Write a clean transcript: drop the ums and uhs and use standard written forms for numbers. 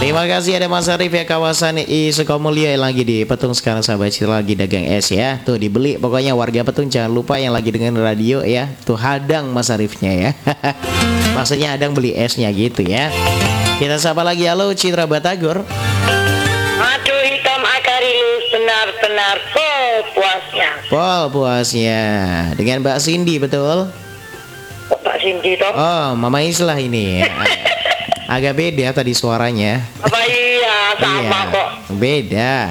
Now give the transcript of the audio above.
Terima kasih ada Mas Arif ya, kawasan I Sukamulya yang lagi di Petung sekarang sahabat Citra lagi dagang es ya. Tuh dibeli pokoknya warga Petung, jangan lupa yang lagi dengan radio ya. Tuh hadang Mas Arifnya ya. Maksudnya hadang beli esnya gitu ya. Kita sapa lagi, halo Citra Batagor. Aduh hitam akarilus benar-benar puasnya. Pol puasnya dengan Mbak Cindy betul? Kok Pak Cindy toh? Oh Mama Islah ini. Agak beda tadi suaranya. Apa iya sama Iya, kok. beda.